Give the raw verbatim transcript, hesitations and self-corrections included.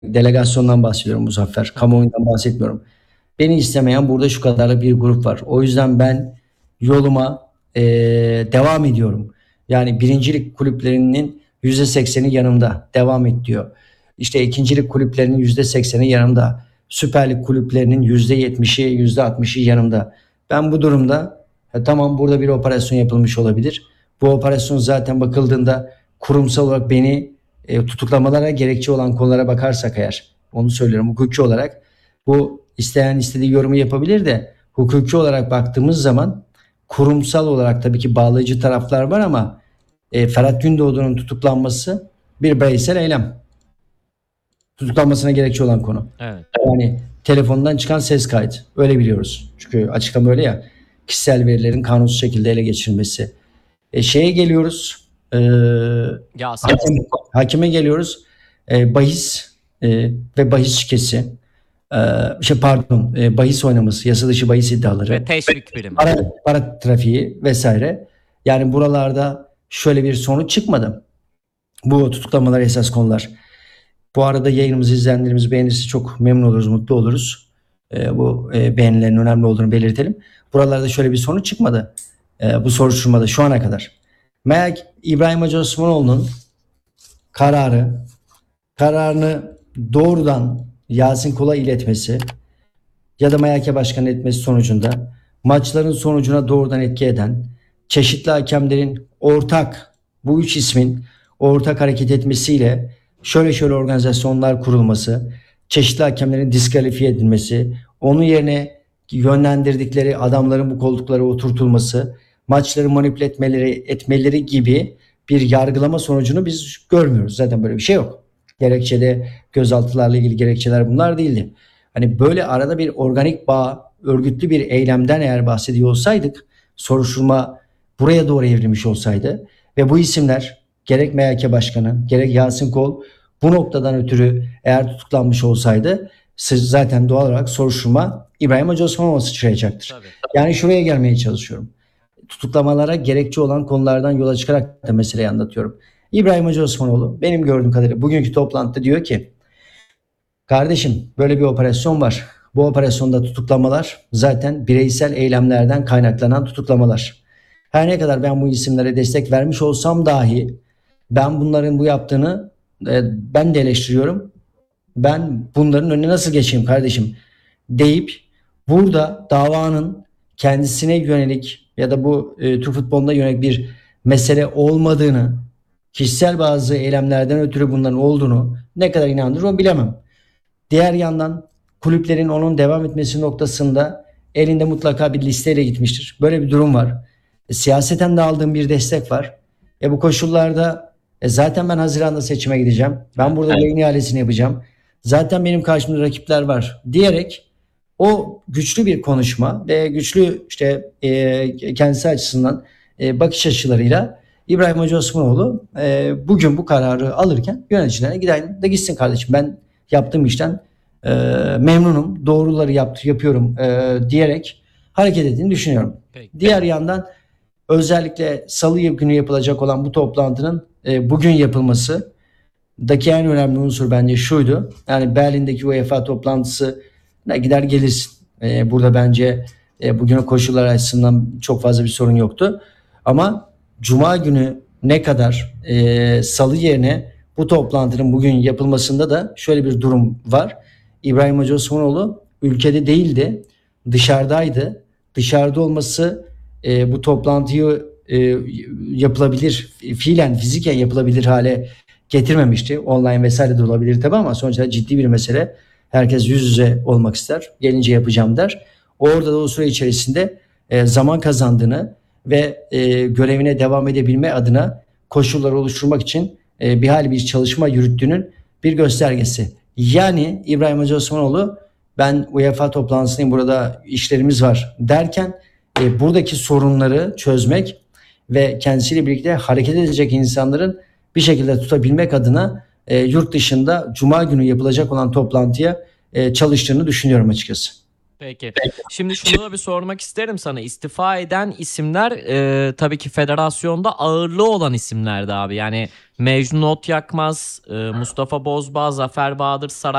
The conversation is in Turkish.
delegasyondan bahsediyorum Muzaffer. Kamuoyundan bahsetmiyorum. Beni istemeyen burada şu kadarlık bir grup var. O yüzden ben yoluma e, devam ediyorum. Yani birincilik kulüplerinin yüzde sekseni yanımda devam et diyor. İşte ikincilik kulüplerinin yüzde sekseni yanımda. Süper Lig kulüplerinin yüzde yetmişi, yüzde altmışı yanımda. Ben bu durumda e, tamam burada bir operasyon yapılmış olabilir. Bu operasyon zaten bakıldığında kurumsal olarak beni e, tutuklamalara gerekçe olan konulara bakarsak eğer, onu söylüyorum hukuki olarak, bu isteyen istediği yorumu yapabilir de hukuki olarak baktığımız zaman kurumsal olarak tabii ki bağlayıcı taraflar var ama e, Ferhat Gündoğdu'nun tutuklanması bir bireysel eylem. Tutuklanmasına gerekçe olan konu. Evet. Yani telefondan çıkan ses kaydı. Öyle biliyoruz. Çünkü açıklama öyle ya. Kişisel verilerin kanunsuz şekilde ele geçirilmesi. E, şeye geliyoruz. E, hakim, hakime geliyoruz. E, bahis e, ve bahis şikesi. E, şey pardon. E, bahis oynaması, yasa dışı bahis iddiaları. Ve teşvik primi. Para, para trafiği vesaire. Yani buralarda şöyle bir sonuç çıkmadı. Bu tutuklamalar esas konular. Bu arada yayınımızı izleyenlerimiz beğenirse çok memnun oluruz, mutlu oluruz. E, bu e, beğenilerin önemli olduğunu belirtelim. Buralarda şöyle bir sonuç çıkmadı. E, bu soruşturmada şu ana kadar. Meğer İbrahim Hacı Osmanoğlu'nun kararı, kararını doğrudan Yasin Kol'a iletmesi ya da M Y K Başkanı etmesi sonucunda maçların sonucuna doğrudan etki eden çeşitli hakemlerin ortak, bu üç ismin ortak hareket etmesiyle şöyle şöyle organizasyonlar kurulması, çeşitli hakemlerin diskalifiye edilmesi, onun yerine yönlendirdikleri adamların bu koltuklara oturtulması, maçları manipüle etmeleri, etmeleri gibi bir yargılama sonucunu biz görmüyoruz. Zaten böyle bir şey yok. Gerekçede gözaltılarla ilgili gerekçeler bunlar değildi. Hani böyle arada bir organik bağ, örgütlü bir eylemden eğer bahsediyor olsaydık, soruşturma buraya doğru evrilmiş olsaydı ve bu isimler gerek M Y K Başkanı, gerek Yasin Kol bu noktadan ötürü eğer tutuklanmış olsaydı zaten doğal olarak soruşturma İbrahim Hacı Osmanoğlu'na sıçrayacaktır. Tabii. Yani şuraya gelmeye çalışıyorum. Tutuklamalara gerekçe olan konulardan yola çıkarak da meseleyi anlatıyorum. İbrahim Hacı Osmanoğlu benim gördüğüm kadarıyla bugünkü toplantıda diyor ki, kardeşim böyle bir operasyon var. Bu operasyonda tutuklamalar zaten bireysel eylemlerden kaynaklanan tutuklamalar. Her ne kadar ben bu isimlere destek vermiş olsam dahi ben bunların bu yaptığını e, ben de eleştiriyorum. Ben bunların önüne nasıl geçeyim kardeşim deyip burada davanın kendisine yönelik ya da bu e, Türk futboluna yönelik bir mesele olmadığını, kişisel bazı eylemlerden ötürü bunların olduğunu ne kadar inandırır o bilemem. Diğer yandan kulüplerin onun devam etmesi noktasında elinde mutlaka bir listeyle gitmiştir. Böyle bir durum var. E, siyaseten de aldığım bir destek var. E, bu koşullarda e, zaten ben Haziran'da seçime gideceğim. Ben burada yayın ihalesini yapacağım. Zaten benim karşımda rakipler var diyerek o güçlü bir konuşma ve güçlü işte e, kendisi açısından e, bakış açılarıyla İbrahim Hacı Osmanoğlu e, bugün bu kararı alırken yöneticilerine giden de gitsin kardeşim ben yaptığım işten e, memnunum, doğruları yaptı, yapıyorum e, diyerek hareket ettiğini düşünüyorum. Peki. Diğer yandan özellikle salı günü yapılacak olan bu toplantının e, bugün yapılması daki en önemli unsur bence şuydu. Yani Berlin'deki UEFA toplantısı ne gider gelirsin. E, burada bence e, bugünün koşullar açısından çok fazla bir sorun yoktu. Ama Cuma günü ne kadar e, salı yerine bu toplantının bugün yapılmasında da şöyle bir durum var. İbrahim Hacı Osmanoğlu ülkede değildi, dışarıdaydı. Dışarıda olması e, bu toplantıyı e, yapılabilir, fiilen fiziken yapılabilir hale getirmemişti. Online vesaire de olabilir tabii ama sonuçta ciddi bir mesele. Herkes yüz yüze olmak ister. Gelince yapacağım der. Orada da o süre içerisinde e, zaman kazandığını ve e, görevine devam edebilme adına koşulları oluşturmak için e, bir hali bir çalışma yürüttüğünün bir göstergesi. Yani İbrahim Hacı Osmanoğlu ben UEFA toplantısındayım, burada işlerimiz var derken e, buradaki sorunları çözmek ve kendisiyle birlikte hareket edecek insanların bir şekilde tutabilmek adına e, yurt dışında Cuma günü yapılacak olan toplantıya e, çalıştığını düşünüyorum açıkçası. Peki. Şimdi şunu da bir sormak isterim sana. İstifa eden isimler e, tabii ki federasyonda ağırlığı olan isimlerdi abi. Yani Mecnun Otyakmaz, e, Mustafa Bozbağ, Zafer Bahadır Saray